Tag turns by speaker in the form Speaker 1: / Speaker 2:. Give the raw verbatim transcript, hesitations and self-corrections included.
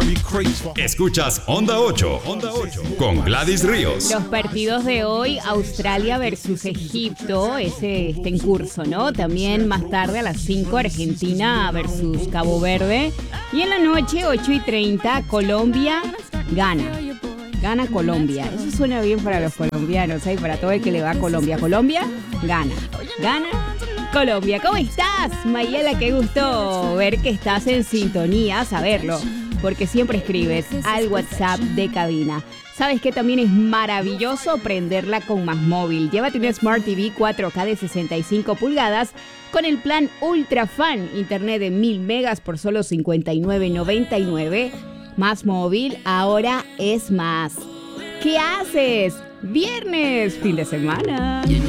Speaker 1: Escuchas Onda ocho, Onda ocho con Gladys Ríos.
Speaker 2: Los partidos de hoy, Australia versus Egipto, ese está en curso, ¿no? También más tarde a las cinco, Argentina versus Cabo Verde. Y en la noche, ocho y treinta, Colombia gana. Gana Colombia. Eso suena bien para los colombianos, ¿eh? Para todo el que le va a Colombia. Colombia gana. Gana Colombia. ¿Cómo estás, Mayela? Qué gusto ver que estás en sintonía, saberlo, porque siempre escribes al WhatsApp de cabina. ¿Sabes qué? También es maravilloso prenderla con Más Móvil. Llévate una Smart T V cuatro K de sesenta y cinco pulgadas con el plan Ultra Fan, internet de mil megas por solo cincuenta y nueve noventa y nueve. Más Móvil, ahora es más. ¿Qué haces? Viernes, fin de semana.